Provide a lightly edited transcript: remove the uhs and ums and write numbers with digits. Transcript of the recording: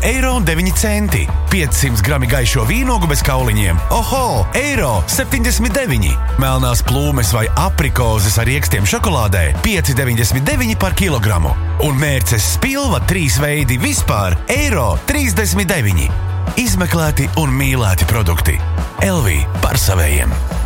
€1,09. 500 grami gaišo vīnogu bez kauliņiem. Oho, €1,79. Melnās plūmes vai aprikozes ar riekstiem šokolādē $5,99 par kilogramu. Un mērces spilva 3 veidi vispār €1,39. Izmeklēti un mīlēti produkti. Elvī par savējiem.